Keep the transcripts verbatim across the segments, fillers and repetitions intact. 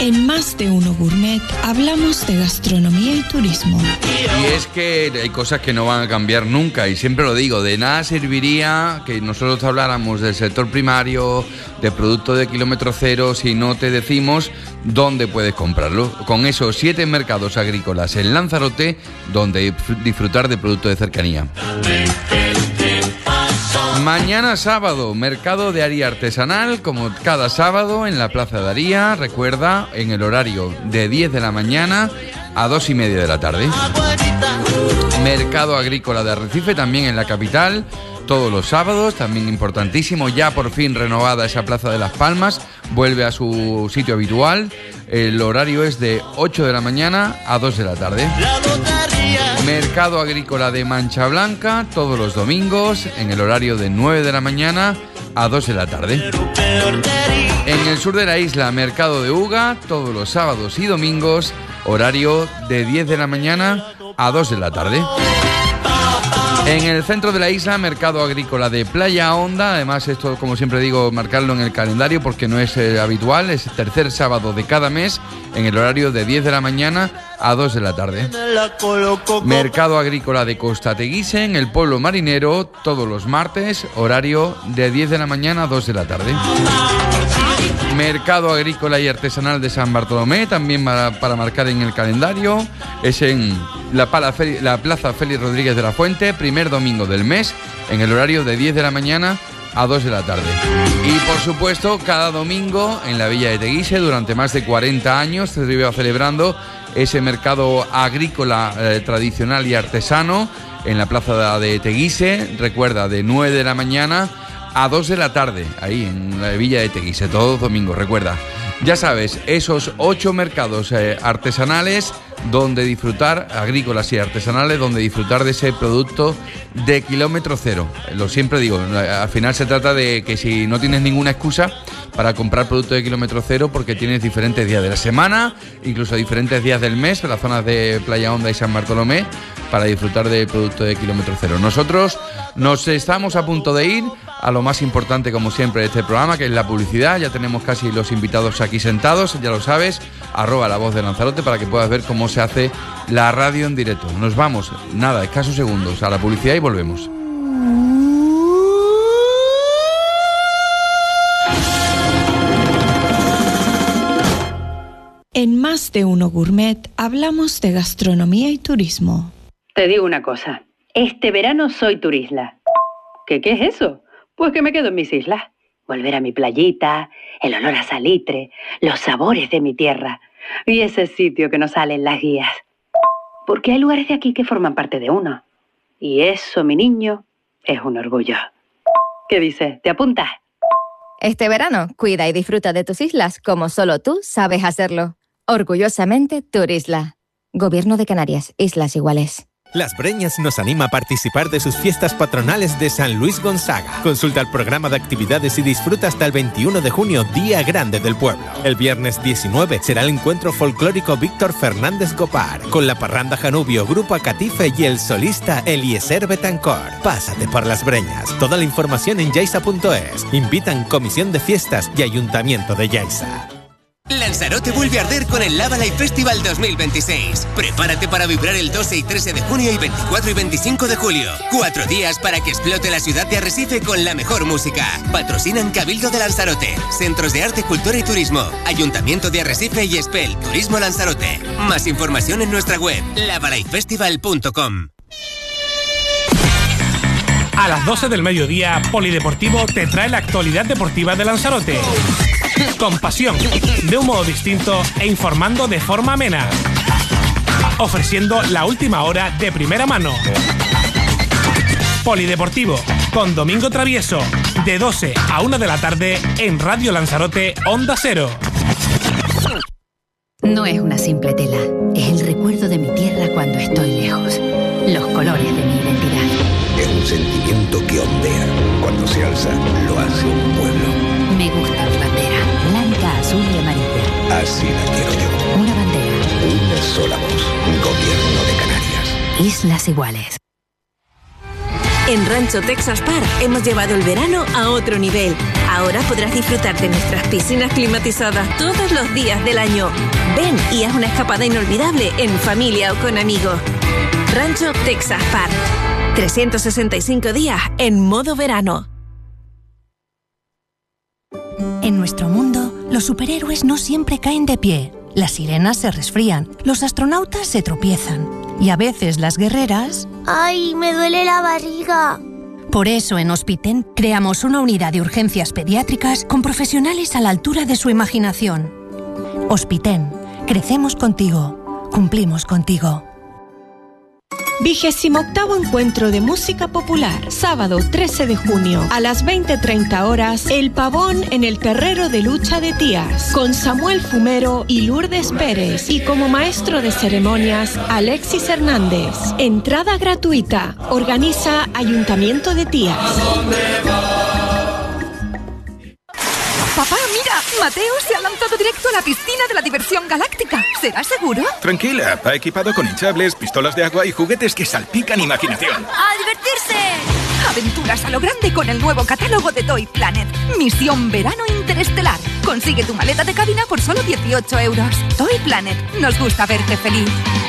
En Más de Uno Gourmet hablamos de gastronomía y turismo. Y es que hay cosas que no van a cambiar nunca, y siempre lo digo, de nada serviría que nosotros habláramos del sector primario, de productos de kilómetro cero, si no te decimos dónde puedes comprarlo. Con esos siete mercados agrícolas en Lanzarote, donde disfrutar de productos de cercanía. Mañana sábado, mercado de haría artesanal, como cada sábado en la Plaza de Haría, recuerda, en el horario de diez de la mañana a dos y media de la tarde. Mercado agrícola de Arrecife, también en la capital, todos los sábados, también importantísimo, ya por fin renovada esa Plaza de las Palmas, vuelve a su sitio habitual, el horario es de ocho de la mañana a dos de la tarde. Mercado agrícola de Mancha Blanca, todos los domingos, en el horario de nueve de la mañana a dos de la tarde. En el sur de la isla, mercado de Uga, todos los sábados y domingos, horario de diez de la mañana a dos de la tarde. En el centro de la isla, mercado agrícola de Playa Honda. Además, esto, como siempre digo, marcarlo en el calendario porque no es eh, habitual. Es el tercer sábado de cada mes en el horario de diez de la mañana a dos de la tarde. Mercado agrícola de Costa Teguise en el pueblo marinero, todos los martes, horario de diez de la mañana a dos de la tarde. Mercado agrícola y artesanal de San Bartolomé, también para, para marcar en el calendario, es en la, Pala, la Plaza Félix Rodríguez de la Fuente, primer domingo del mes, en el horario de diez de la mañana a dos de la tarde. Y por supuesto, cada domingo en la Villa de Teguise, durante más de cuarenta años, se lleva celebrando ese mercado agrícola eh, tradicional y artesano en la Plaza de Teguise, recuerda, de nueve de la mañana a dos de la tarde, ahí en la Villa de Teguise, todos los domingos, recuerda. Ya sabes, esos ocho mercados eh, artesanales donde disfrutar, agrícolas y artesanales, donde disfrutar de ese producto de kilómetro cero. Lo siempre digo, al final se trata de que si no tienes ninguna excusa para comprar productos de kilómetro cero, porque tienes diferentes días de la semana, incluso diferentes días del mes, en las zonas de Playa Honda y San Bartolomé, para disfrutar del producto de kilómetro cero. Nosotros nos estamos a punto de ir a lo más importante, como siempre, de este programa, que es la publicidad. Ya tenemos casi los invitados aquí sentados, ya lo sabes, arroba La Voz de Lanzarote, para que puedas ver cómo se hace la radio en directo. Nos vamos, nada, escasos segundos, a la publicidad y volvemos. En Más de Uno Gourmet hablamos de gastronomía y turismo. Te digo una cosa, este verano soy turisla. ¿Qué, qué es eso? Pues que me quedo en mis islas. Volver a mi playita, el olor a salitre, los sabores de mi tierra y ese sitio que nos sale en las guías. Porque hay lugares de aquí que forman parte de uno. Y eso, mi niño, es un orgullo. ¿Qué dices? ¿Te apuntas? Este verano, cuida y disfruta de tus islas como solo tú sabes hacerlo. Orgullosamente Turisla. Gobierno de Canarias, Islas Iguales. Las Breñas nos anima a participar de sus fiestas patronales de San Luis Gonzaga. Consulta el programa de actividades y disfruta hasta el veintiuno de junio, Día Grande del Pueblo. El viernes diecinueve será el encuentro folclórico Víctor Fernández Gopar, con la parranda Janubio, Grupo Acatife y el solista Eliezer Betancor. Pásate por Las Breñas. Toda la información en yaisa punto es. Invitan Comisión de Fiestas y Ayuntamiento de Yaisa. Lanzarote vuelve a arder con el Lava Live Festival dos mil veintiséis. Prepárate para vibrar el doce y trece de junio y veinticuatro y veinticinco de julio. Cuatro días para que explote la ciudad de Arrecife con la mejor música. Patrocinan Cabildo de Lanzarote, Centros de Arte, Cultura y Turismo, Ayuntamiento de Arrecife y Espel, Turismo Lanzarote. Más información en nuestra web, lava live festival punto com. A las doce del mediodía, Polideportivo te trae la actualidad deportiva de Lanzarote. Con pasión, de un modo distinto e informando de forma amena. Ofreciendo la última hora de primera mano. Polideportivo, con Domingo Travieso, de doce a una de la tarde en Radio Lanzarote Onda Cero. No es una simple tela, es el recuerdo de mi tierra cuando estoy lejos. Los colores de mi identidad. Es un sentimiento que ondea. Cuando se alza, lo hace un pueblo. Me gusta mi bandera, blanca, azul y amarilla. Así la quiero yo. Una bandera. Una sola voz. Un gobierno de Canarias. Islas Iguales. En Rancho Texas Park hemos llevado el verano a otro nivel. Ahora podrás disfrutar de nuestras piscinas climatizadas todos los días del año. Ven y haz una escapada inolvidable en familia o con amigos. Rancho Texas Park. trescientos sesenta y cinco días en modo verano. En nuestro mundo, los superhéroes no siempre caen de pie. Las sirenas se resfrían, los astronautas se tropiezan y a veces las guerreras... ¡Ay, me duele la barriga! Por eso en Hospiten creamos una unidad de urgencias pediátricas con profesionales a la altura de su imaginación. Hospiten, crecemos contigo, cumplimos contigo. Vigésimo octavo Encuentro de Música Popular, sábado trece de junio, a las veinte treinta horas, El Pavón en el Terrero de Lucha de Tías, con Samuel Fumero y Lourdes Pérez, y como maestro de ceremonias, Alexis Hernández. Entrada gratuita, organiza Ayuntamiento de Tías. Papá, mira, Mateo se ha lanzado directo a la piscina de la diversión galáctica. ¿Será seguro? Tranquila, va equipado con hinchables, pistolas de agua y juguetes que salpican imaginación. ¡A divertirse! Aventuras a lo grande con el nuevo catálogo de Toy Planet. Misión Verano Interestelar. Consigue tu maleta de cabina por solo dieciocho euros. Toy Planet, nos gusta verte feliz.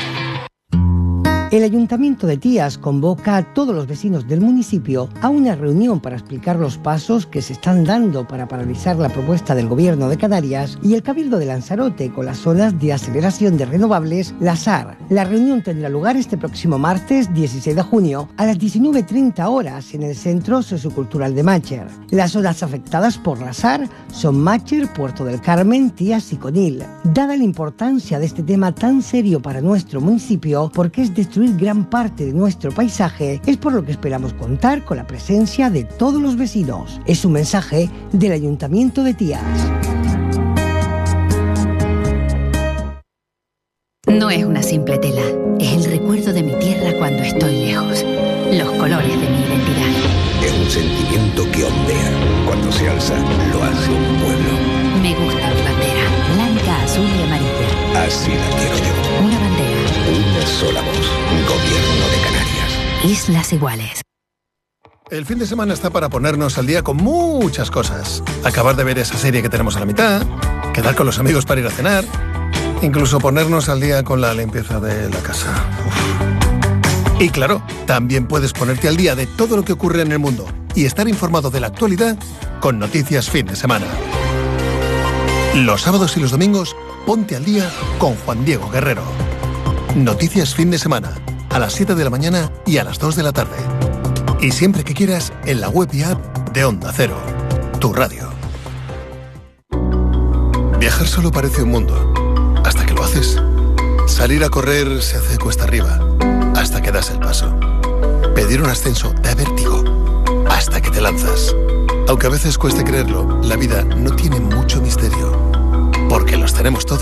El Ayuntamiento de Tías convoca a todos los vecinos del municipio a una reunión para explicar los pasos que se están dando para paralizar la propuesta del Gobierno de Canarias y el Cabildo de Lanzarote con las zonas de aceleración de renovables, las A R. La reunión tendrá lugar este próximo martes dieciséis de junio a las diecinueve treinta horas en el Centro Sociocultural de Mácher. Las zonas afectadas por las A R son Mácher, Puerto del Carmen, Tías y Conil. Dada la importancia de este tema tan serio para nuestro municipio, porque es destruir gran parte de nuestro paisaje, es por lo que esperamos contar con la presencia de todos los vecinos. Es un mensaje del Ayuntamiento de Tías. No es una simple tela, es el recuerdo de mi tierra cuando estoy lejos. Los colores de mi identidad. Es un sentimiento que ondea. Cuando se alza, lo hace un pueblo. Me gusta mi bandera, blanca, azul y amarilla. Así la quiero yo. Una bandera. Una sola voz. Gobierno de Canarias. Islas Iguales. El fin de semana está para ponernos al día con muchas cosas. Acabar de ver esa serie que tenemos a la mitad, quedar con los amigos para ir a cenar, incluso ponernos al día con la limpieza de la casa. Uf. Y claro, también puedes ponerte al día de todo lo que ocurre en el mundo y estar informado de la actualidad con Noticias Fin de Semana. Los sábados y los domingos, ponte al día con Juan Diego Guerrero. Noticias Fin de Semana, a las siete de la mañana y a las dos de la tarde. Y siempre que quieras, en la web y app de Onda Cero, tu radio. Viajar solo parece un mundo, hasta que lo haces. Salir a correr se hace cuesta arriba, hasta que das el paso. Pedir un ascenso da vértigo, hasta que te lanzas. Aunque a veces cueste creerlo, la vida no tiene mucho misterio, porque los tenemos todos.